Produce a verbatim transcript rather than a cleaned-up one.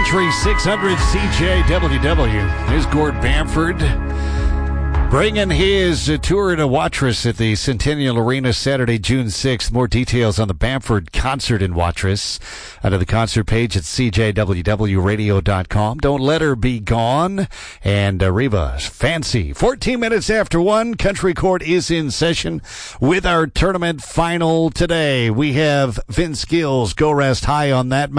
Country six hundred C J W W. Here's Gord Bamford bringing his uh, tour to Watrous at the Centennial Arena Saturday, June sixth. More details on the Bamford concert in Watrous under the concert page at c j w w radio dot com. Don't Let Her Be Gone. And uh, Reba, Fancy. fourteen minutes after one, Country Court is in session with our tournament final today. We have Vince Gill's Go Rest High on That